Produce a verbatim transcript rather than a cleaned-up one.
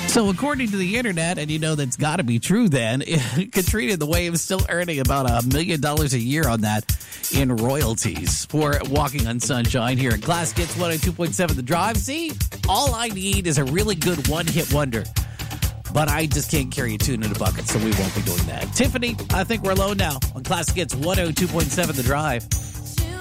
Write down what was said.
So according to the internet, and you know that's got to be true then, Katrina and the Waves still earning about a million dollars a year on that in royalties for Walking on Sunshine here at Classic Hits one oh two point seven The Drive. See, all I need is a really good one-hit wonder. But I just can't carry a tune in a bucket, so we won't be doing that. Tiffany, I think we're alone now on Classic Hits one oh two point seven The Drive.